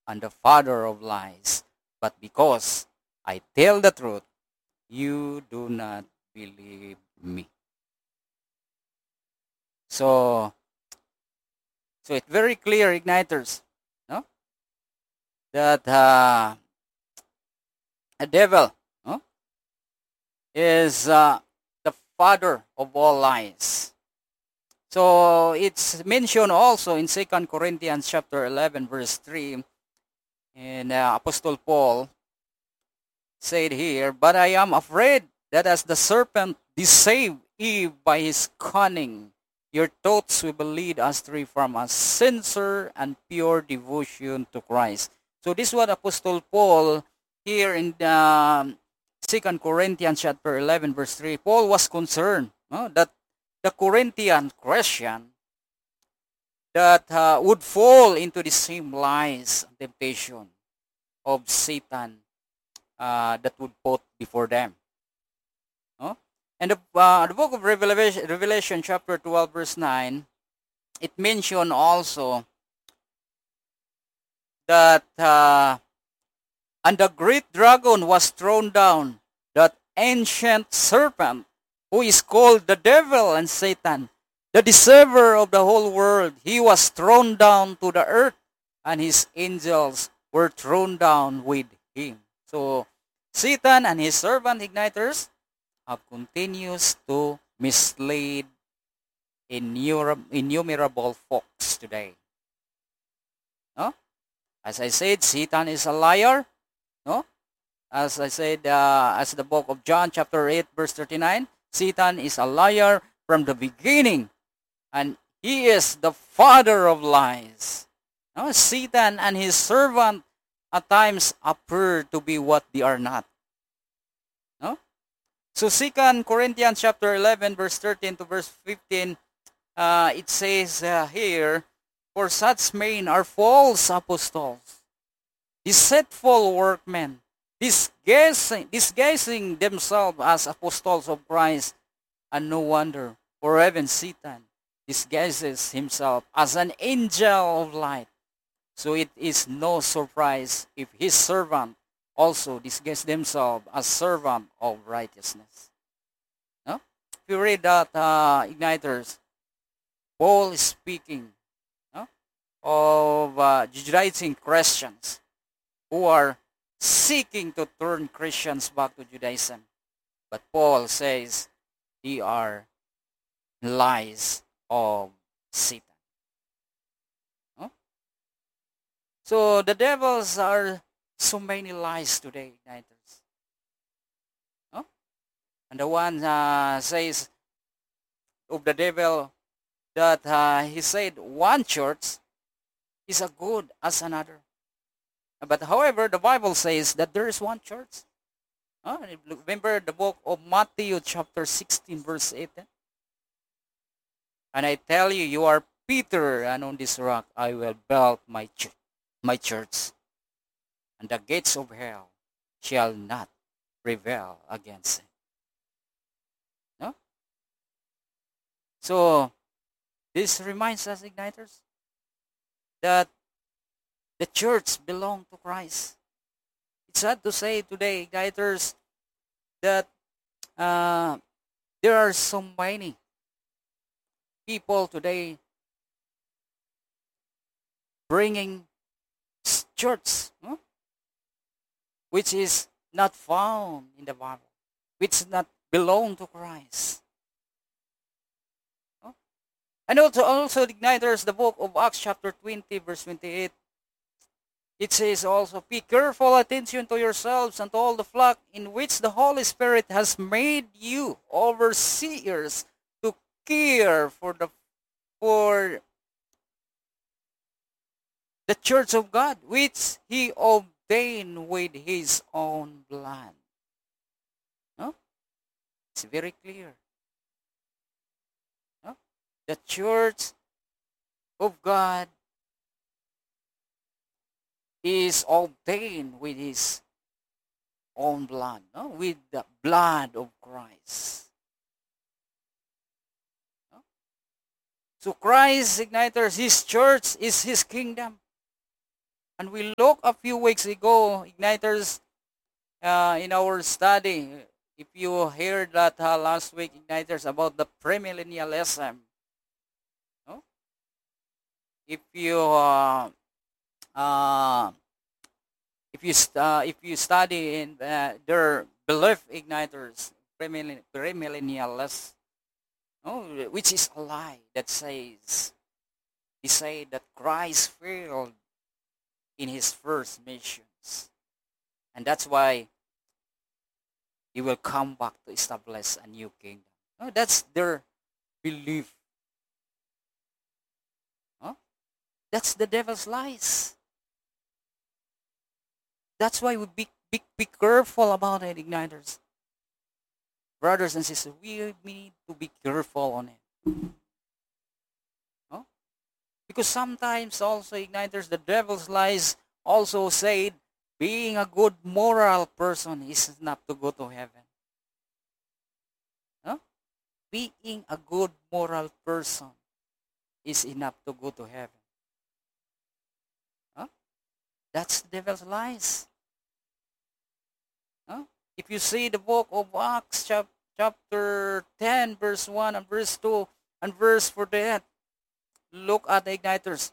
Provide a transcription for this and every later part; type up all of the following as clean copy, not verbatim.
and the father of lies. But because I tell the truth, you do not believe me. So, so it's very clear, igniters, no, that a devil, no, is the father of all lies. So it's mentioned also in 2 Corinthians chapter 11 verse 3, and Apostle Paul said here, "But I am afraid that as the serpent deceived Eve by his cunning, your thoughts will lead astray from a sincere and pure devotion to Christ." So this is what Apostle Paul here in 2 Corinthians chapter 11 verse 3, Paul was concerned, no, that the Corinthian Christian that would fall into the same lies and temptation of Satan that would put before them. No? And the book of Revelation chapter 12 verse 9, it mentioned also that and the great dragon was thrown down, that ancient serpent who is called the devil and Satan, the deceiver of the whole world. He was thrown down to the earth, and his angels were thrown down with him. So Satan and his servant igniters have continues to mislead innumerable folks today. No? As I said, Satan is a liar. No? As I said, as the book of John chapter 8 verse 39, Satan is a liar from the beginning, and he is the father of lies. No? Satan and his servant at times appear to be what they are not. No? So 2 Corinthians chapter 11 verse 13 to verse 15, it says here, "For such men are false apostles, deceitful workmen, disguising themselves as apostles of Christ, and no wonder, for even Satan disguises himself as an angel of light. So it is no surprise if his servant also disguise themselves as servant of righteousness." No? If you read that, igniters, Paul is speaking, no, of Judaizing Christians who are seeking to turn Christians back to Judaism. But Paul says they are lies of Satan. No? So the devils are so many lies today, igniters. No? And the one says of the devil that he said one church is as good as another. But however, the Bible says that there is one church. Remember the book of Matthew chapter 16 verse 18? "And I tell you, you are Peter, and on this rock I will build my church, and the gates of hell shall not prevail against it." No? So this reminds us, igniters, that the church belongs to Christ. It's sad to say today, igniters, that there are so many people today bringing church, no, which is not found in the Bible, which not belong to Christ. No? And also igniters, the book of Acts chapter 20 verse 28, it says also, "Pay careful attention to yourselves and to all the flock in which the Holy Spirit has made you overseers to care for the church of God, which he obtained with his own blood." No? It's very clear. No? The church of God is obtained with his own blood, no? With the blood of Christ. No? So Christ, igniters, his church is his kingdom. And we looked a few weeks ago, Igniters, in our study. If you heard that last week, Igniters, about the premillennialism, no? If you uh, if you study in their belief, Igniters, premillennialists, no, which is a lie that says he said that Christ failed in his first missions, and that's why he will come back to establish a new kingdom. No, that's their belief. Huh? That's the devil's lies. That's why we be careful about it, Igniters. Brothers and sisters, we need to be careful on it. Huh? Because sometimes also, Igniters, the devil's lies also said being a good moral person is enough to go to heaven. Huh? Being a good moral person is enough to go to heaven. Huh? That's the devil's lies. Huh? If you see the book of Acts, chapter 10, verse 1 and verse 2 and verse 48, look at the Igniters.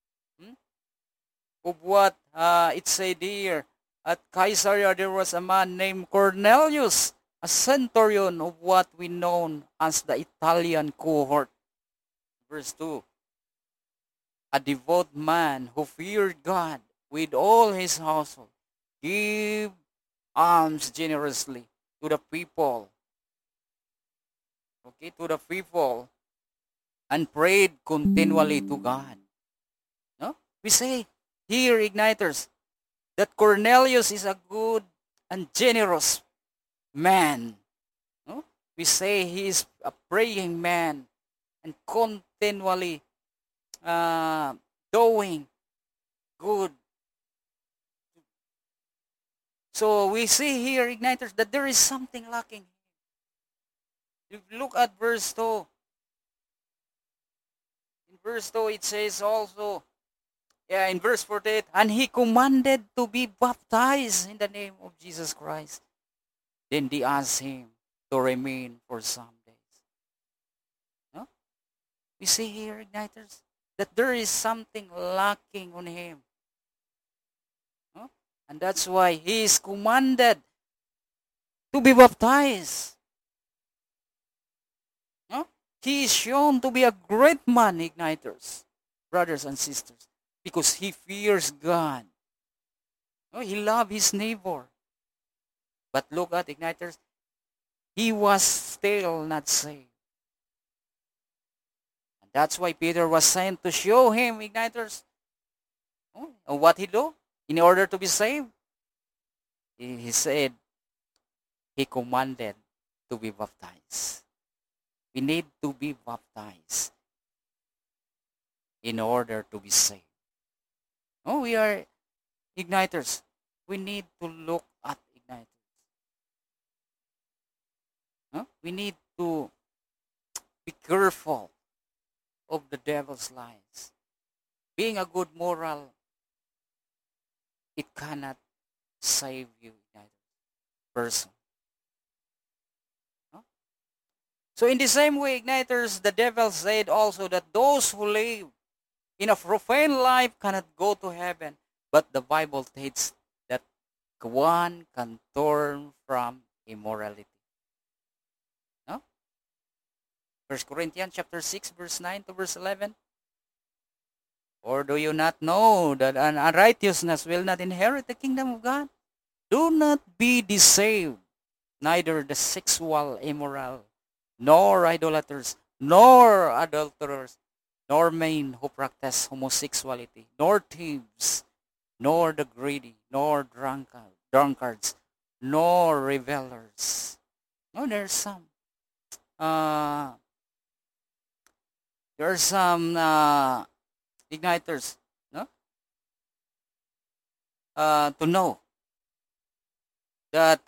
Of what it said here. At Caesarea there was a man named Cornelius, a centurion of what we know as the Italian cohort. Verse 2. A devout man who feared God with all his household, give alms generously to the people. Okay, to the people, and prayed continually to God. No? We say here, Igniters, that Cornelius is a good and generous man. No? We say he is a praying man and continually doing good. So we see here, Igniters, that there is something lacking. If you look at verse 2. In verse 2 it says also, in verse 48, and he commanded to be baptized in the name of Jesus Christ. Then they asked him to remain for some days. No? We see here, Igniters, that there is something lacking on him. No? And that's why he is commanded to be baptized. No? He is shown to be a great man, Igniters, brothers and sisters, because he fears God. No? He loves his neighbor. But look at, Igniters, he was still not saved. And that's why Peter was sent to show him, Igniters, what he do in order to be saved. He said, he commanded to be baptized. We need to be baptized in order to be saved. Oh, we are Igniters. We need to look at Igniters. We need to be careful of the devil's lies. Being a good moral, it cannot save you, Igniters, person. So in the same way, Igniters, the devil said also that those who live in a profane life cannot go to heaven. But the Bible states that one can turn from immorality. No? 1 Corinthians chapter 6, verse 9 to verse 11. Or do you not know that an unrighteousness will not inherit the kingdom of God? Do not be deceived, neither the sexual immoral, nor idolaters, nor adulterers, nor men who practice homosexuality, nor thieves, nor the greedy, nor drunkards, nor revelers. No, there's some Igniters, no? To know that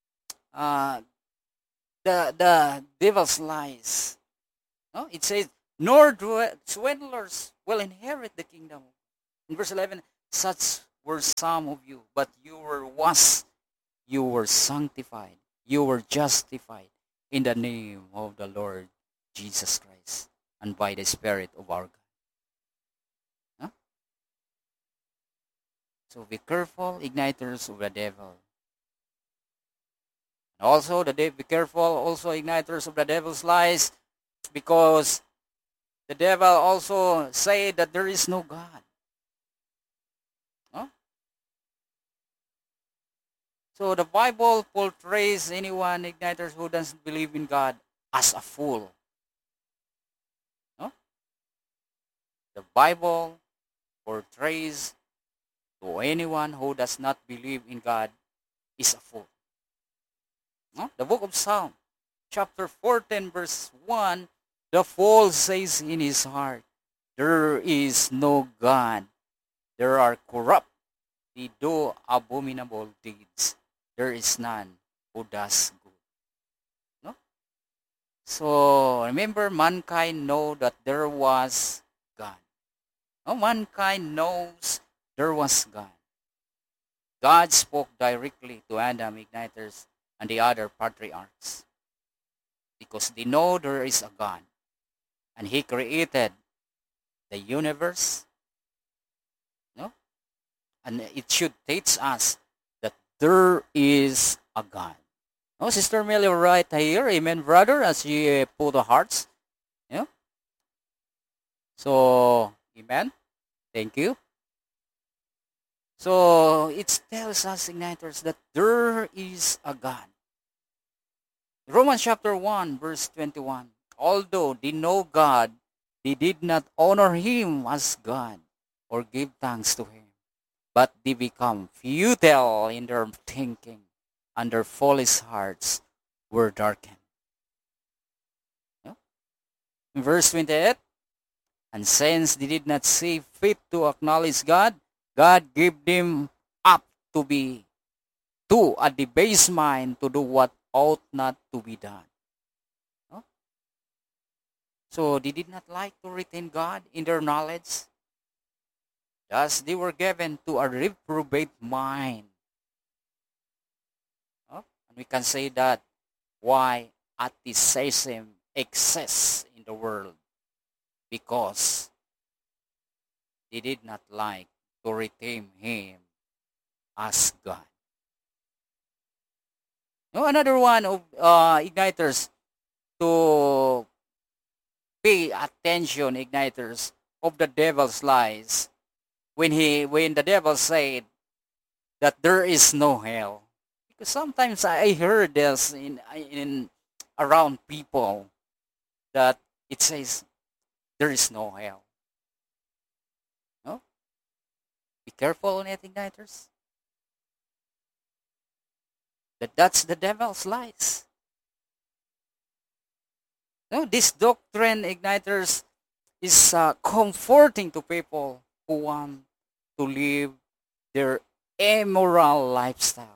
the devil's lies. No? It says, nor swindlers will inherit the kingdom. In verse 11, Such were some of you, but you were sanctified, you were justified in the name of the Lord Jesus Christ and by the Spirit of our God. Huh? So be careful, igniters of the devil. Also, be careful, also igniters of the devil's lies, because the devil also say that there is no God. Huh? So the Bible portrays anyone, igniters who doesn't believe in God, as a fool. Huh? The Bible portrays to anyone who does not believe in God is a fool. Huh? The book of Psalm, chapter 14, verse 1, the fool says in his heart, there is no God. There are corrupt. They do abominable deeds. There is none who does good. No? So remember, mankind know that there was God. No, mankind knows there was God. God spoke directly to Adam, igniters, and the other patriarchs because they know there is a God, and He created the universe. No, and it should teach us that there is a God. Oh, Sister Millie, right here, amen, brother, as you put the hearts. Yeah. So, amen. Thank you. So it tells us, igniters, that there is a God. Romans chapter 1, verse 21. Although they know God, they did not honor Him as God or give thanks to Him, but they become futile in their thinking, and their foolish hearts were darkened. Yeah? In verse 28, and since they did not see fit to acknowledge God, God gave them up to a debased mind to do what ought not to be done. No? So they did not like to retain God in their knowledge. Thus they were given to a reprobate mind. No? And we can say that why atheism exists in the world, because they did not like to retain Him as God. No, another one of igniters to pay attention, igniters, of the devil's lies when the devil said that there is no hell. Because sometimes I heard this in around people that it says there is no hell. No? Be careful on it, igniters. That's the devil's lies. No, this doctrine, igniters, is comforting to people who want to live their immoral lifestyle.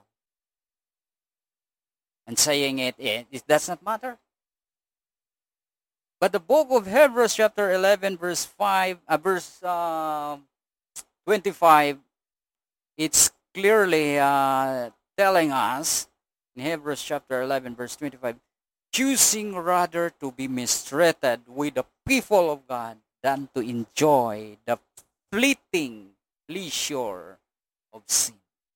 And saying it does not matter. But the book of Hebrews chapter 11 verse 25, it's clearly telling us in Hebrews chapter 11 verse 25, choosing rather to be mistreated with the people of God than to enjoy the fleeting pleasure of sin.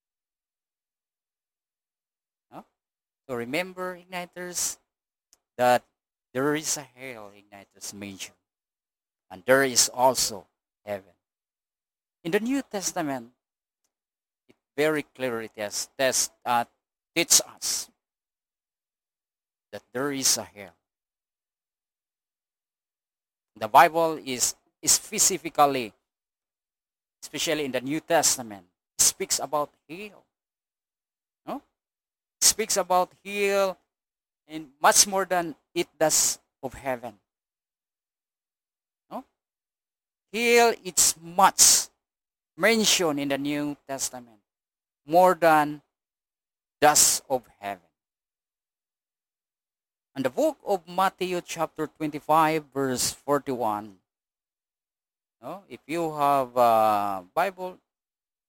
No? So remember, igniters, that there is a hell, igniters mentioned, and there is also heaven. In the New Testament, it very clearly teaches us that there is a hell. The Bible is specifically, especially in the New Testament, speaks about hell. No? It speaks about hell and much more than it does of heaven. No? Hell, it's much mentioned in the New Testament, more than does of heaven. And the book of Matthew chapter 25 verse 41. No? If you have a Bible,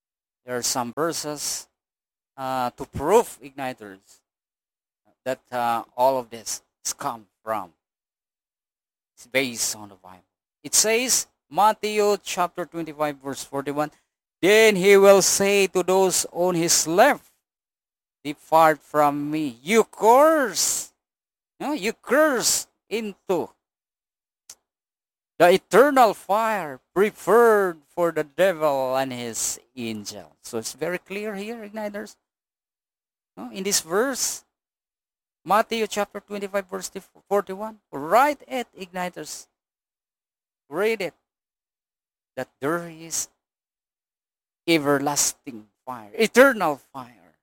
There are some verses to prove, igniters, that all of this is come from. It's based on the Bible. It says, Matthew chapter 25, verse 41, then he will say to those on his left, depart from me, you curse. No, you curse into the eternal fire prepared for the devil and his angels. So it's very clear here, igniters. No, in this verse, Matthew chapter 25, verse 41, write it, igniters. Read it. That there is everlasting fire, eternal fire,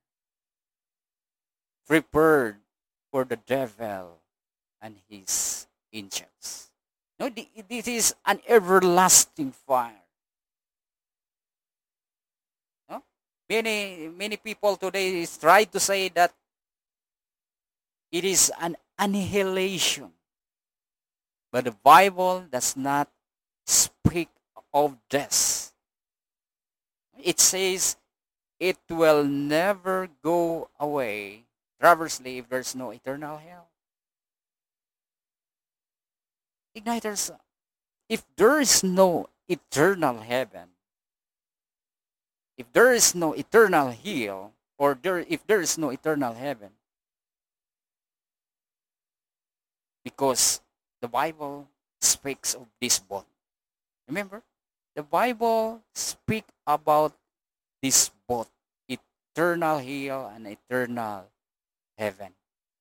prepared for the devil and his angels. No, this is an everlasting fire. No? Many people today try to say that it is an annihilation. But the Bible does not speak of death. It says it will never go away, traversely, if there's no eternal hell. Igniters, if there is no eternal heaven, if there is no eternal hell, or if there is no eternal heaven, because the Bible speaks of this both. Remember, the Bible speaks about this both, eternal hell and eternal heaven.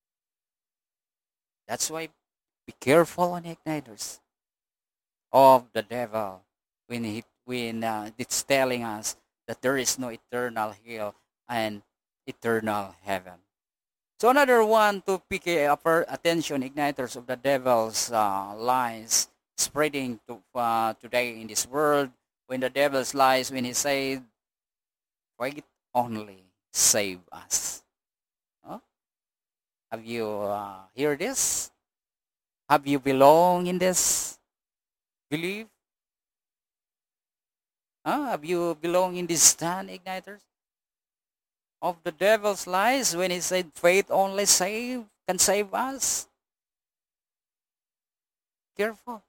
That's why be careful on igniters of the devil when it's telling us that there is no eternal hell and eternal heaven. So another one to pick attention, igniters of the devil's lies spreading today in this world. When the devil's lies, when he said, "Faith only save us." Huh? Have you heard this? Have you belong in this belief? Have you belong in this stand, igniters? Of the devil's lies when he said faith only can save us? Careful.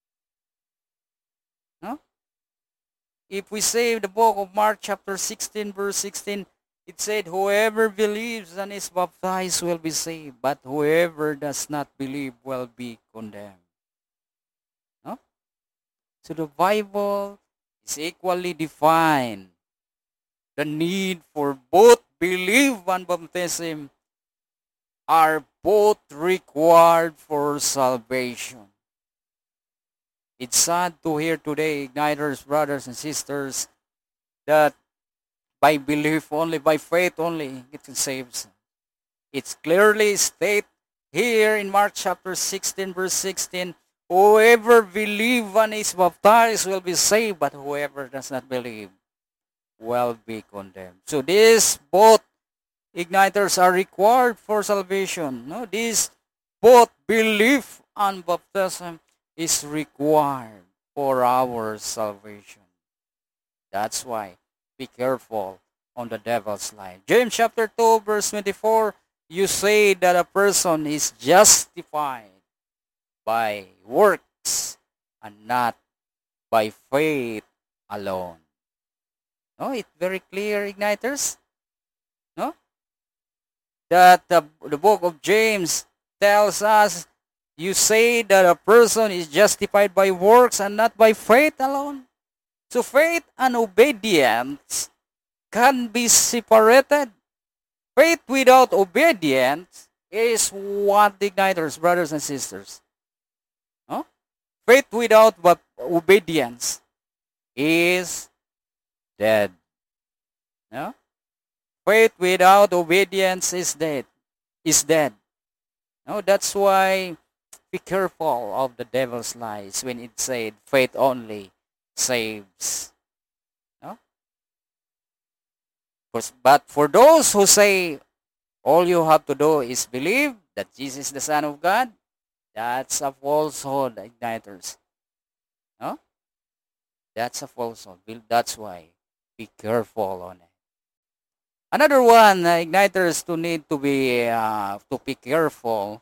No? If we say the book of Mark chapter 16 verse 16, it said whoever believes and is baptized will be saved, but whoever does not believe will be condemned. No? So the Bible is equally defined the need for both belief and baptism are both required for salvation. It's sad to hear today, igniters, brothers and sisters, that by belief only, by faith only, it can save. It's clearly stated here in Mark chapter 16, verse 16, whoever believes and is baptized will be saved, but whoever does not believe will be condemned. So these both igniters are required for salvation. No, this both belief and baptism is required for our salvation. That's why be careful on the devil's lie. James chapter 2 verse 24, you say that a person is justified by works and not by faith alone. No, it's very clear, igniters. No? That the book of James tells us, you say that a person is justified by works and not by faith alone. So faith and obedience can be separated. Faith without obedience is what, igniters, brothers and sisters. No? Faith without obedience is dead. No? Faith without obedience is dead. No, that's why be careful of the devil's lies when it said faith only saves. No? But for those who say all you have to do is believe that Jesus is the Son of God, that's a falsehood, igniters. No? That's a falsehood. That's why be careful on it. Another one, igniters to need to be careful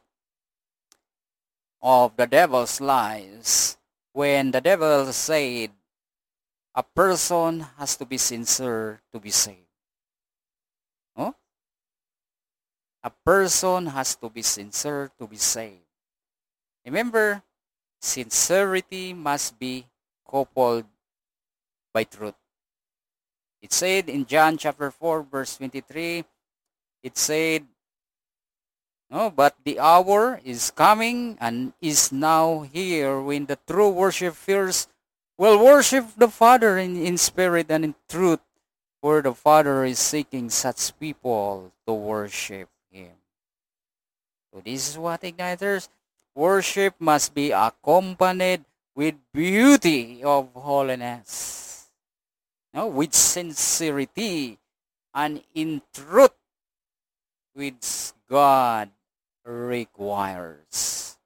of the devil's lies. When the devil said a person has to be sincere to be saved. Oh? A person has to be sincere to be saved. Remember, sincerity must be coupled by truth. It said in John chapter 4 verse 23, it said, no, but the hour is coming and is now here when the true worshipers will worship the Father in spirit and in truth, for the Father is seeking such people to worship Him. So this is what, igniters, worship must be accompanied with beauty of holiness, no, with sincerity and in truth, which God requires.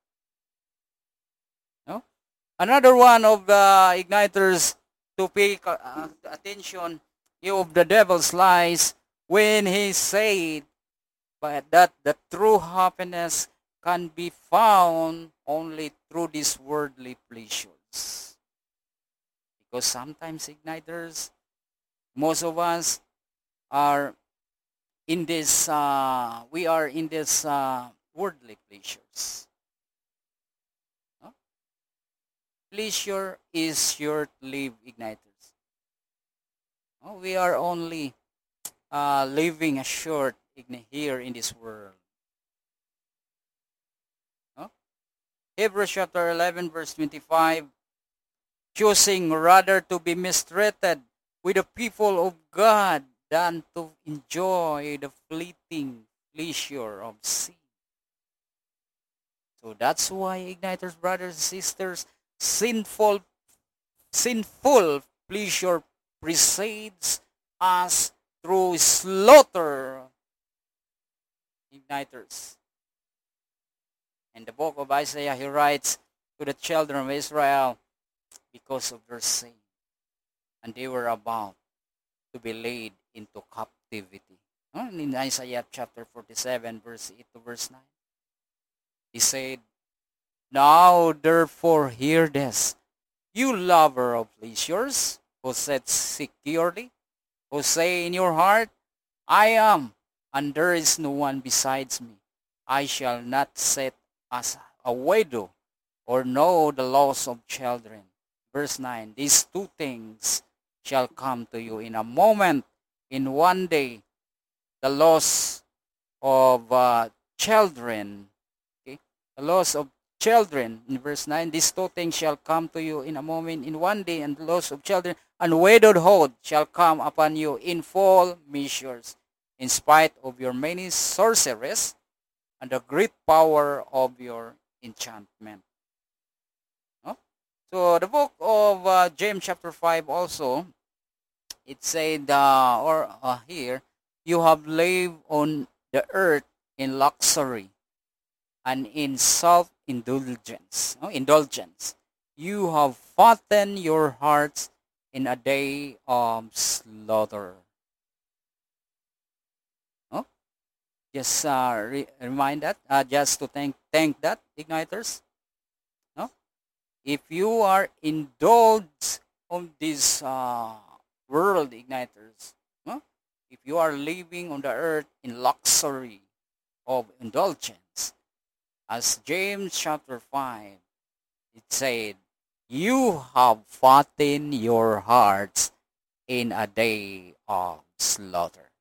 No? Another one of the igniters to pay attention of the devil's lies when he said but that the true happiness can be found only through these worldly pleasures. Because sometimes, igniters, most of us are in this, we are in this worldly pleasures. No? Pleasure is short-lived, igniters. No? We are only living a short here in this world. No? Hebrews chapter 11 verse 25, choosing rather to be mistreated with the people of God than to enjoy the fleeting pleasure of sin. So that's why, igniters, brothers and sisters, sinful pleasure precedes us through slaughter, igniters. In the book of Isaiah, he writes to the children of Israel, because of their sin, and they were about to be laid into captivity. In Isaiah chapter 47, verse 8 to verse 9, he said, now therefore hear this, you lover of pleasures, who sit securely, who say in your heart, I am, and there is no one besides me. I shall not sit as a widow, or know the loss of children. Verse 9, these two things shall come to you in a moment, in one day, the loss of children. Okay? The loss of children, in verse 9, these two things shall come to you in a moment, in one day, and the loss of children, and widowhood shall come upon you in full measures, in spite of your many sorceries, and the great power of your enchantment. No? So the book of James chapter 5 also, it said, here, you have lived on the earth in luxury and in self-indulgence. No? Indulgence. You have fattened your hearts in a day of slaughter. No? Just remind that, just to thank that, igniters. No? If you are indulged on this world, igniters, no? If you are living on the earth in luxury of indulgence, as James chapter 5, it said, you have fattened your hearts in a day of slaughter.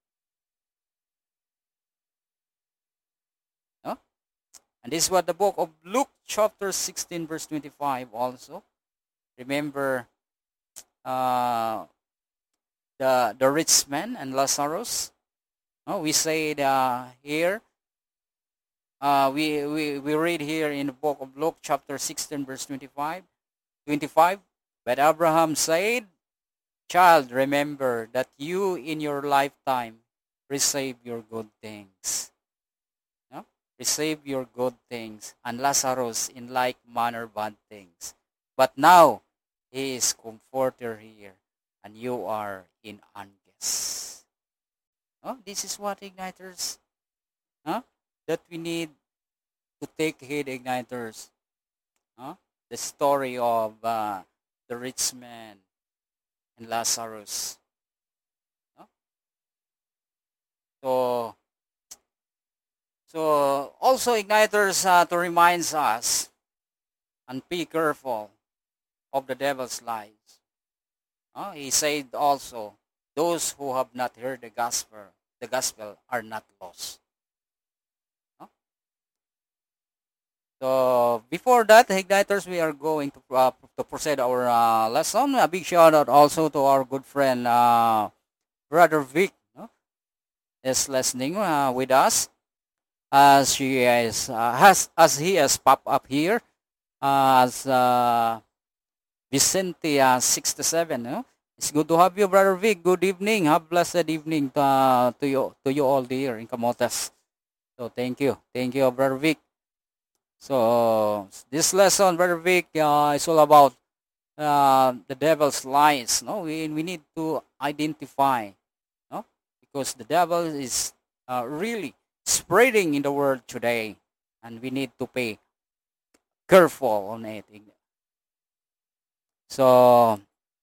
No? And this is what the book of Luke chapter 16 verse 25 also. Remember the rich man and Lazarus. No? We said here, we read here in the book of Luke chapter 16 verse 25, but Abraham said, child, remember that you in your lifetime receive your good things. No? Receive your good things, and Lazarus in like manner bad things. But now he is comforter here, and you are in Angus. This is what igniters, huh? That we need to take heed, igniters. Huh? The story of the rich man and Lazarus. Huh? So, so also igniters to reminds us and be careful of the devil's lies. He said also, those who have not heard the gospel are not lost. So before that, igniters, we are going to proceed our lesson. A big shout out also to our good friend Brother Vic, is listening with us as she is as he has popped up here as Vicente 67. It's good to have you, Brother Vic. Good evening. Have blessed evening to you all here in Camotes. So thank you, Brother Vic. So this lesson, Brother Vic, is all about the devil's lies. No, we need to identify, no, because the devil is really spreading in the world today, and we need to pay careful on it. So,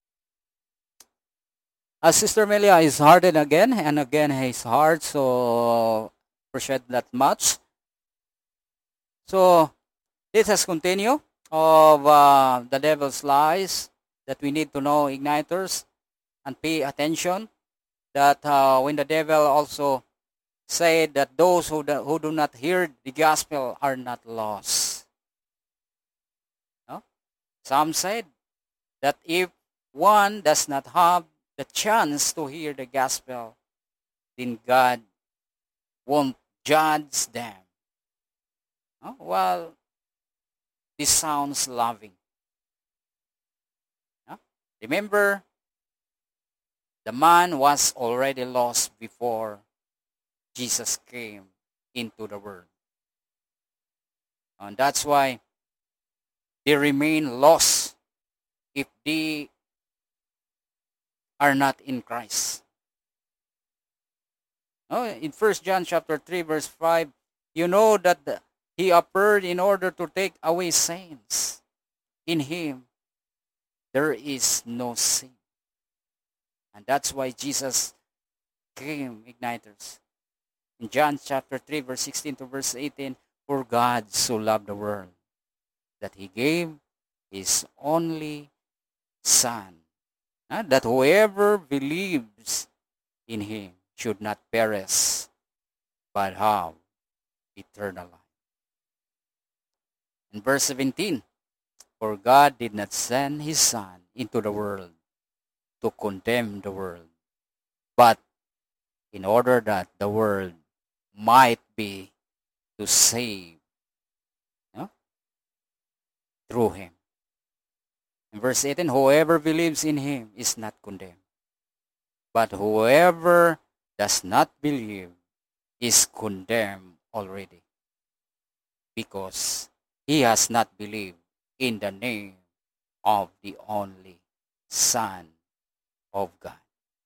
as Sister Melia is hardened again and again his heart, so appreciate that much. So let us continue of the devil's lies that we need to know, igniters, and pay attention that when the devil also said that those who do not hear the gospel are not lost. No? Some said that if one does not have the chance to hear the gospel, then God won't judge them. Well, this sounds loving. Remember, the man was already lost before Jesus came into the world. And that's why they remain lost if they are not in Christ. In 1 John chapter 3 verse 5, you know that he appeared in order to take away sins. In him there is no sin. And that's why Jesus came, igniters. In John chapter 3 verse 16 to verse 18, for God so loved the world that he gave his only Son, that whoever believes in him should not perish, but have eternal life. In verse 17, for God did not send his Son into the world to condemn the world, but in order that the world might be to save through him. In verse 18, whoever believes in him is not condemned, but whoever does not believe is condemned already, because he has not believed in the name of the only Son of God.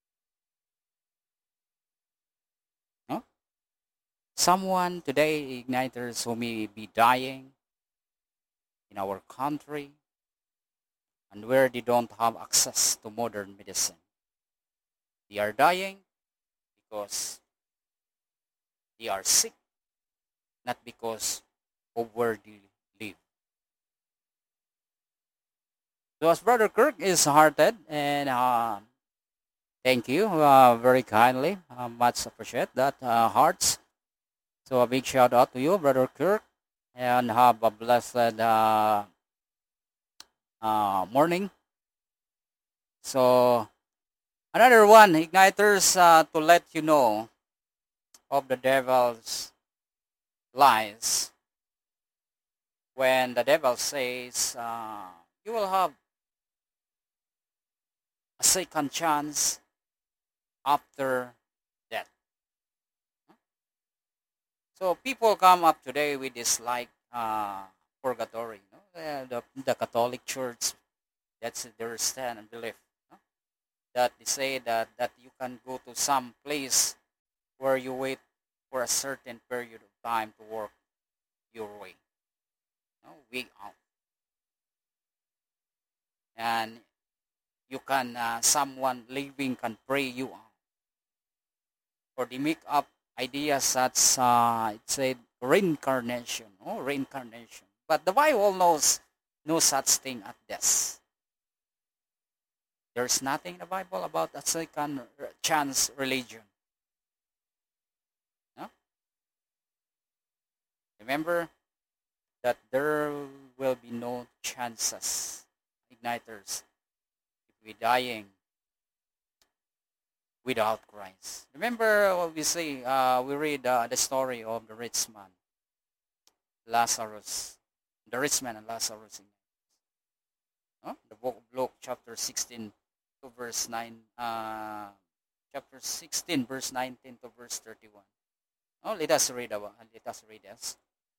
No? Someone today, igniters, who may be dying in our country and where they don't have access to modern medicine. They are dying because they are sick, not because of where they live. So as Brother Kirk is hearted, and thank you very kindly, much appreciate that hearts. So a big shout out to you, Brother Kirk, and have a blessed morning. So another one, igniters, to let you know of the devil's lies. When the devil says, you will have a second chance after death. So people come up today with this like purgatory. The Catholic Church, that's their stand and belief. that they say that you can go to some place where you wait for a certain period of time to work your way, week out, and you can someone living can pray you out, or they make up ideas such it said reincarnation, reincarnation. But the Bible knows no such thing as this. There's nothing in the Bible about a second chance religion. No? Remember that there will be no chances, igniters, if we're dying without Christ. Remember what we say, we read the story of the rich man, Lazarus, the rich man and Lazarus. The book of Luke, chapter 16 to verse 9, chapter 16, verse 19 to verse 31. Let us read this.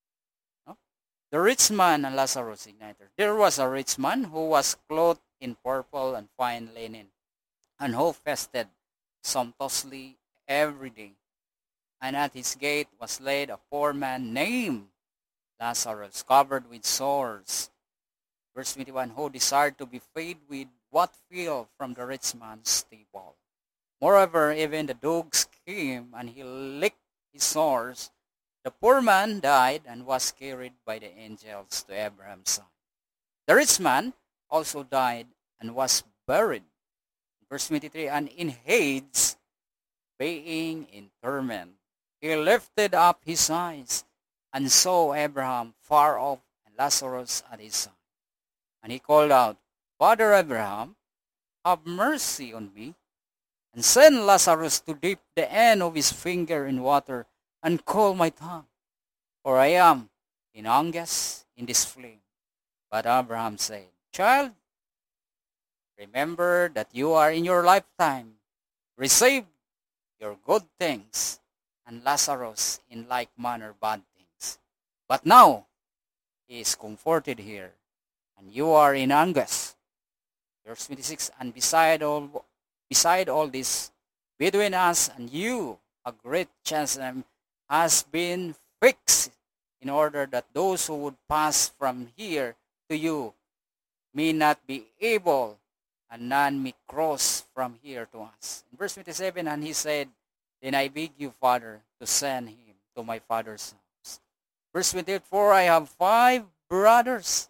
The rich man and Lazarus, igniter. There was a rich man who was clothed in purple and fine linen, and who fasted sumptuously every day. And at his gate was laid a poor man named Lazarus, covered with sores. Verse 21, who desired to be fed with what fell from the rich man's table. Moreover, even the dogs came, and he licked his sores. The poor man died and was carried by the angels to Abraham's side. The rich man also died and was buried. Verse 23, and in Hades, being in torment, he lifted up his eyes and saw Abraham far off and Lazarus at his side. And he called out, Father Abraham, have mercy on me, and send Lazarus to dip the end of his finger in water and cool my tongue, for I am in anguish in this flame. But Abraham said, Child, remember that you are in your lifetime received your good things, and Lazarus in like manner bad things. But now he is comforted here, and you are in anguish. Verse 26, and beside all this, between us and you, a great chasm has been fixed, in order that those who would pass from here to you may not be able, and none may cross from here to us. In verse 27, and he said, Then I beg you, Father, to send him to my father's house. Verse 28, for I have 5 brothers,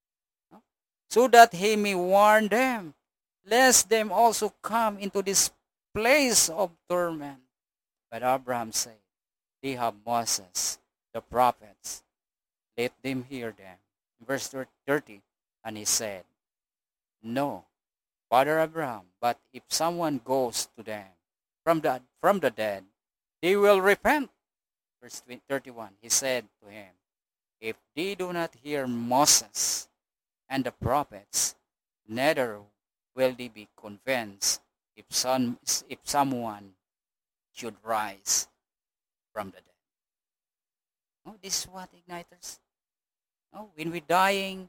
so that he may warn them, lest them also come into this place of torment. But Abraham said, They have Moses, the prophets, let them hear them. Verse 30, and he said, No, Father Abraham, but if someone goes to them from the dead, they will repent. Verse 31, he said to him, If they do not hear Moses and the prophets, neither will they be convinced if someone should rise from the dead. This is what, igniters? When we're dying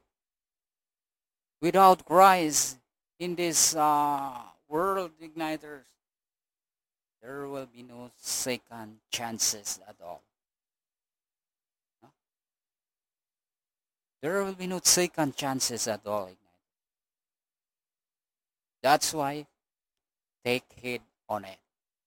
without Christ in this world, igniters, there will be no second chances at all. There will be no second chances at all, igniters. That's why take heed on it.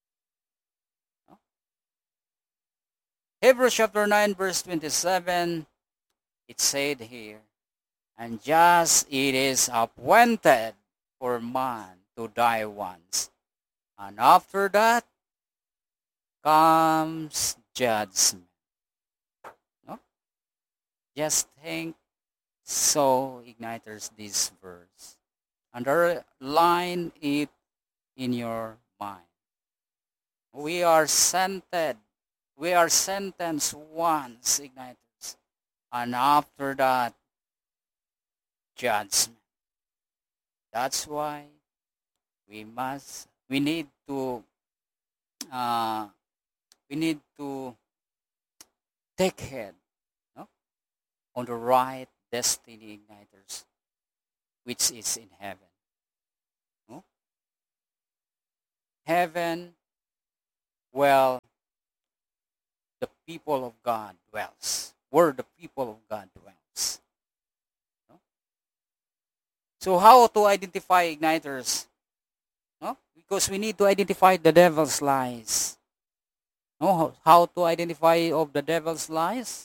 Hebrews chapter 9 verse 27, it said here, and just it is appointed for man to die once, and after that comes judgment. Just think so, igniters, this verse. Underline it in your mind. We are sentenced once, igniters, and after that, judgment. That's why we need to take heed on the right destiny, igniters, which is in heaven. heaven, well, the people of God dwells. Where the people of God dwells. No? So how to identify igniters? No? Because we need to identify the devil's lies. No? How to identify of the devil's lies?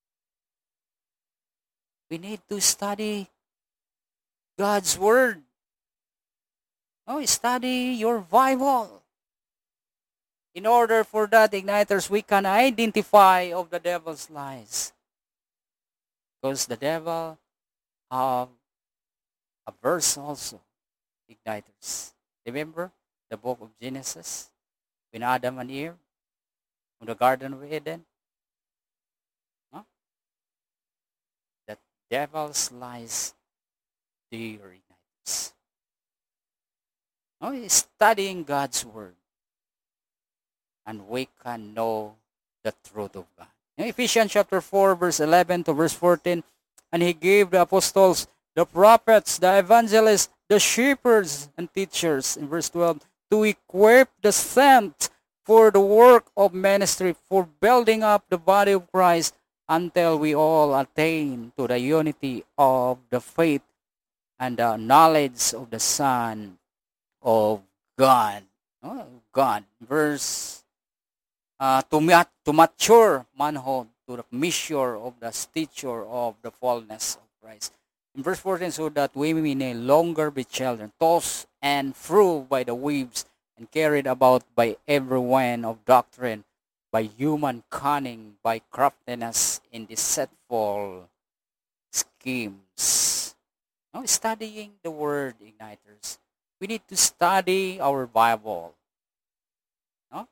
We need to study God's word. No? Study your Bible. In order for that, igniters, we can identify of the devil's lies. Because the devil have a verse also, igniters. Remember the book of Genesis? When Adam and Eve, in the Garden of Eden? Huh? The devil's lies, dear igniters. No, studying God's word. And we can know the truth of God. In Ephesians chapter 4, verse 11 to verse 14, and he gave the apostles, the prophets, the evangelists, the shepherds, and teachers, in verse 12, to equip the saints for the work of ministry, for building up the body of Christ, until we all attain to the unity of the faith and the knowledge of the Son of God. God. Verse to mature manhood, to the measure of the stature of the fullness of Christ. In verse 14, so that we may no longer be children, tossed and fro by the waves, and carried about by every wind of doctrine, by human cunning, by craftiness in deceitful schemes. Now, studying the word, igniters. We need to study our Bible. No?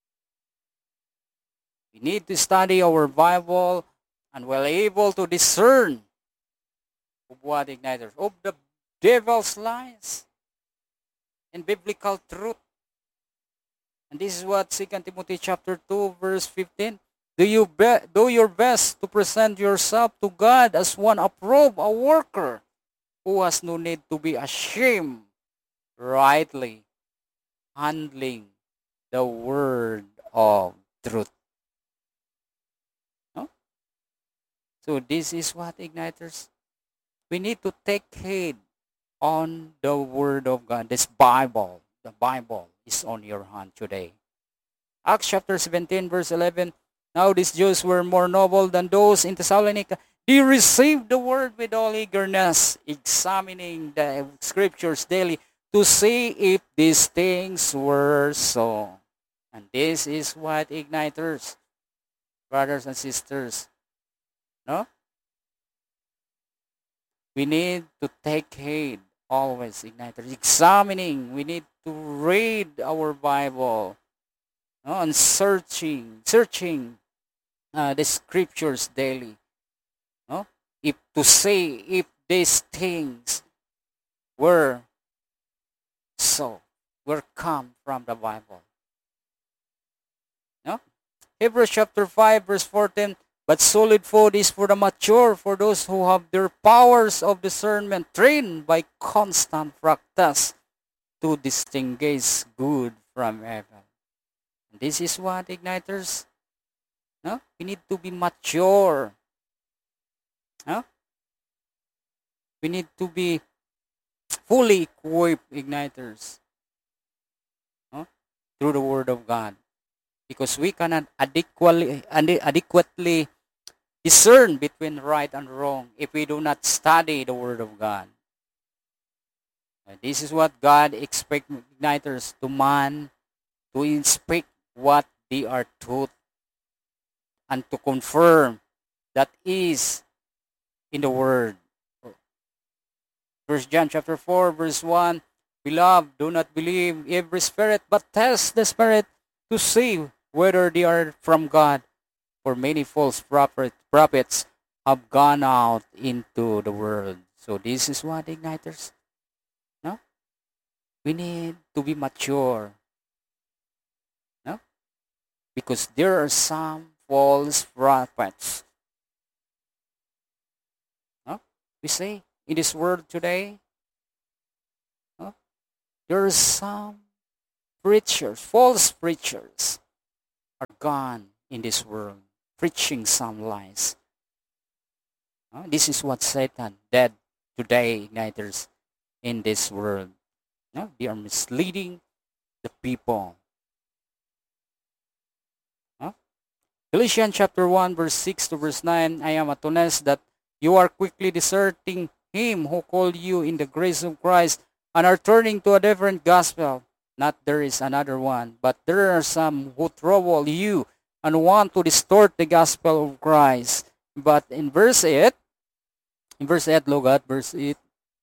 We need to study our Bible, and we're able to discern of what, igniters? Of the devil's lies and biblical truth. And this is what 2 Timothy chapter 2 verse 15. Do your best to present yourself to God as one approved, a worker who has no need to be ashamed, rightly handling the word of truth. No? So this is what, igniters? We need to take heed on the word of God. This Bible, the Bible is on your hand today. Acts chapter 17 verse 11. Now these Jews were more noble than those in Thessalonica. They received the word with all eagerness, examining the scriptures daily to see if these things were so. And this is what, igniters, brothers and sisters, no? We need to take heed always, igniters, examining. We need to read our Bible, no? And searching the scriptures daily, no? If to see if these things were so, were come from the Bible. No? Hebrews chapter 5 verse 14, but solid food is for the mature, for those who have their powers of discernment trained by constant practice to distinguish good from evil. And this is what, igniters? No? We need to be mature. No? We need to be fully equipped, igniters, no? Through the Word of God. Because we cannot adequately discern between right and wrong if we do not study the Word of God. And this is what God expects, igniters, to man, to inspect what they are taught, and to confirm that is in the Word. 1 John chapter 4 verse 1, Beloved, do not believe every spirit, but test the spirit to see whether they are from God. For many false prophets have gone out into the world. So this is what, igniters? No? We need to be mature. No? Because there are some false prophets. No? We say in this world today, no? There are some preachers, false preachers are gone in this world, preaching some lies. This is what Satan did today, igniters, in this world. They are misleading the people. Galatians chapter 1, verse 6 to verse 9, I am astonished that you are quickly deserting him who called you in the grace of Christ and are turning to a different gospel. Not there is another one, but there are some who trouble you and want to distort the gospel of Christ. But in verse 8, look at verse 8.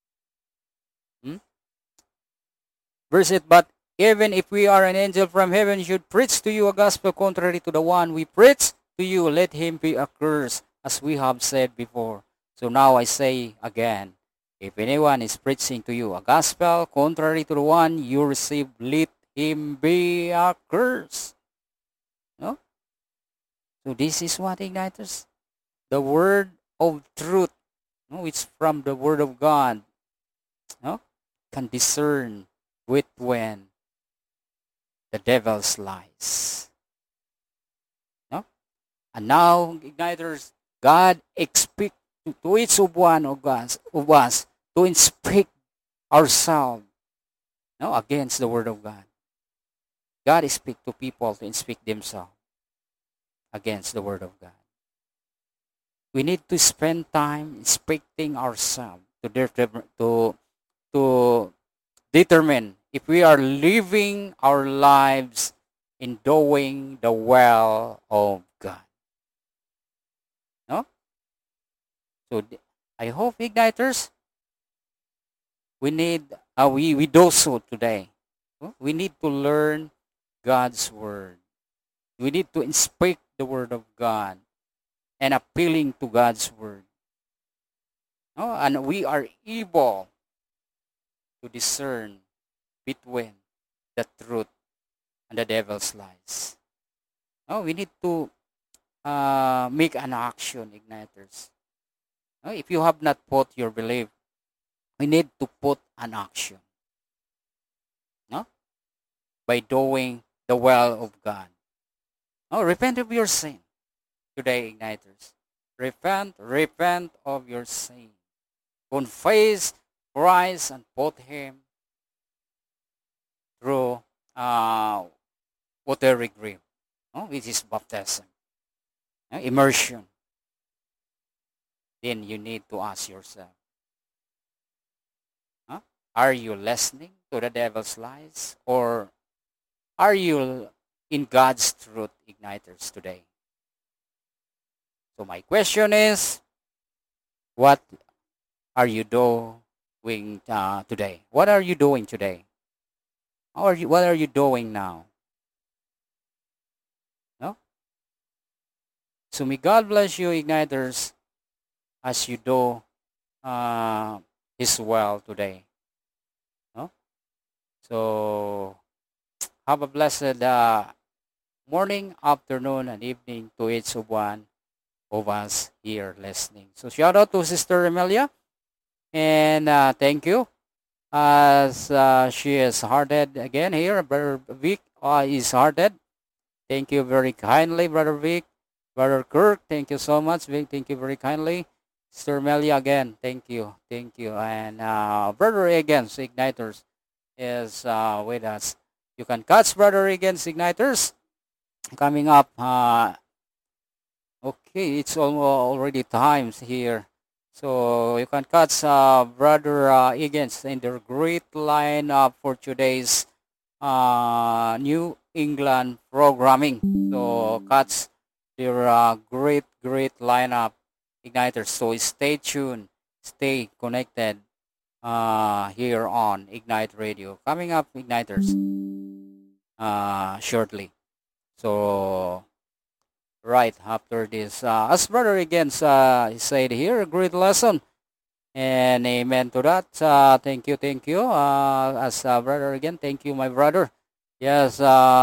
Verse 8, but even if we are an angel from heaven should preach to you a gospel contrary to the one we preach to you, let him be accursed, as we have said before. So now I say again, if anyone is preaching to you a gospel contrary to the one you receive, let him be accursed. No? So this is what, igniters? The word of truth, which from the word of God, can discern between the devil's lies. And now, igniters, God expects to each of one of us to inspect ourselves against the word of God. God expects to people to inspect themselves against the word of God. We need to spend time inspecting ourselves to determine if we are living our lives in doing the will of God. So I hope, igniters, we do so today. We need to learn God's word. We need to inspect the word of God and appealing to God's word. And we are able to discern between the truth and the devil's lies. We need to make an action, igniters. If you have not put your belief, we need to put an action. By doing the will of God. Repent of your sin today, igniters. Repent of your sin. Confess Christ and put him through water grave, which is baptism, immersion. Then you need to ask yourself, are you listening to the devil's lies, or are you in God's truth, igniters, today? So my question is, what are you doing today? What are you doing today? What are you doing now? So may God bless you, igniters, as you do His will today. So have a blessed morning, afternoon, and evening to each one of us here listening. So shout out to Sister Emilia, and thank you, as she is hearted again here. Brother Vic is hearted. Thank you very kindly, Brother Vic. Brother Kirk, thank you so much, Vic. Thank you very kindly. Sister Emilia again, thank you. And Brother Egan's Igniters is with us. You can catch Brother Egan's Igniters coming up. Okay, it's already times here. So you can catch Brother Egan's in their great lineup for today's New England programming. So catch their great lineup, Igniters. So stay tuned, stay connected here on Ignite Radio. Coming up, Igniters, shortly. So right after this, as Brother again said here, a great lesson, and amen to that. Thank you. As Brother again, thank you, my brother. Yes.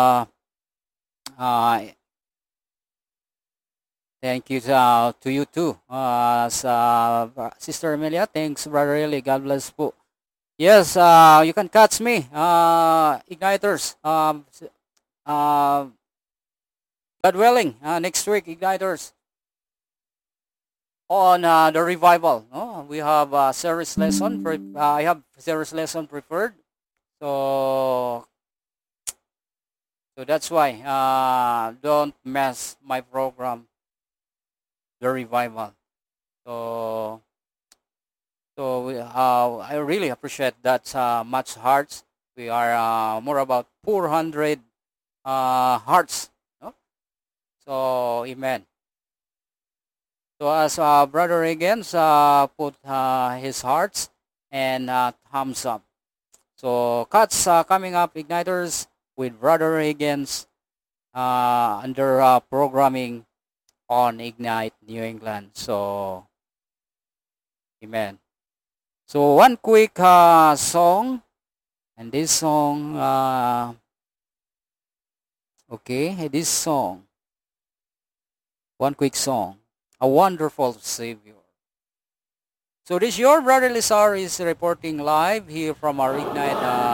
Thank you to you too. Sister Emilia, thanks, Brother Eli. God bless po. Yes, you can catch me, Igniters. Uh, God willing, next week, Igniters, on the revival. Oh, we have a series lesson. I have series lesson prepared. So, so that's why don't mess my program, the revival. So, I really appreciate that much hearts. We are more about 400 hearts. No? So, amen. So as Brother Higgins put his hearts and thumbs up. So cuts coming up, Igniters, with Brother Higgins under programming on Ignite New England. So, amen. So one quick song, and this song, okay, this song, one quick song, A Wonderful Savior. So this your brother Lizar is reporting live here from our Ignite